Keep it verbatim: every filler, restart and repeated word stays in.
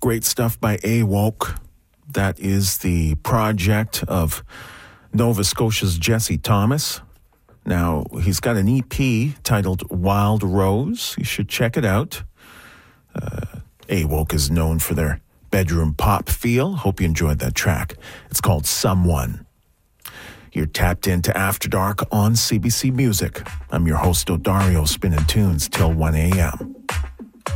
great stuff by A-Woke. That is the project of Nova Scotia's Jesse Thomas. Now, he's got an E P titled Wild Rose. You should check it out. Uh, A-Woke is known for their bedroom pop feel. Hope you enjoyed that track. It's called Someone. You're tapped into After Dark on C B C Music. I'm your host, Odario, spinning tunes till one a.m.